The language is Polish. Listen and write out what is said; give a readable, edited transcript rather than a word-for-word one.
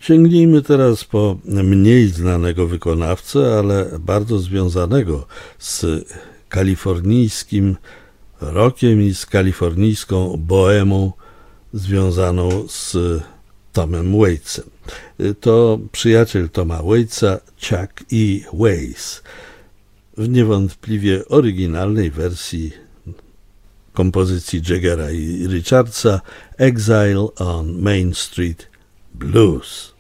Sięgnijmy teraz po mniej znanego wykonawcę, ale bardzo związanego z kalifornijskim rockiem i z kalifornijską bohemą związaną z Tomem Waitsem. To przyjaciel Toma Waitsa, Chuck E. Weiss, w niewątpliwie oryginalnej wersji kompozycji Jaggera i Richardsa Exile on Main Street Blues.